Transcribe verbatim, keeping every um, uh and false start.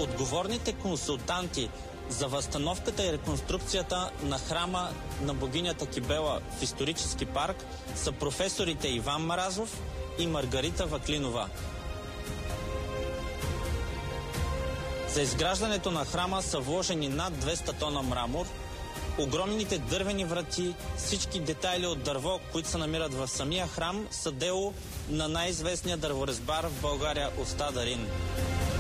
Отговорните консултанти за възстановката и реконструкцията на храма на богинята Кибела в исторически парк са професорите Иван Маразов и Маргарита Ваклинова. За изграждането на храма са вложени над двеста тона мрамор, огромните дървени врати, всички детайли от дърво, които се намират в самия храм, са дело на най-известния дърворезбар в България Оста Дарин.